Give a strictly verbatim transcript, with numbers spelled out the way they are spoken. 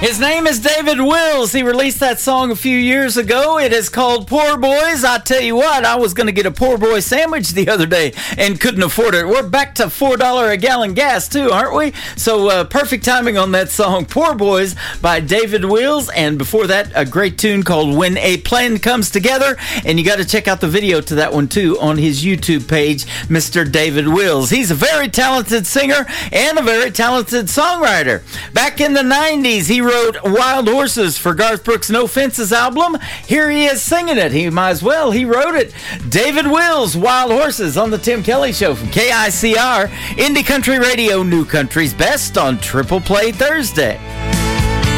His name is David Wills. He released that song a few years ago. It is called Poor Boys. I tell you what, I was going to get a poor boy sandwich the other day and couldn't afford it. We're back to four dollars a gallon gas too, aren't we? So uh, perfect timing on that song, Poor Boys by David Wills. And before that, a great tune called When a Plan Comes Together. And you got to check out the video to that one too on his YouTube page, Mister David Wills. He's a very talented singer and a very talented songwriter. Back in the nineties, he wrote Wild Horses for Garth Brooks' No Fences album. Here he is singing it. He might as well. He wrote it. David Wills, Wild Horses, on the Tim Kelly Show from K I C R, Indie Country Radio, New Country's Best on Triple Play Thursday.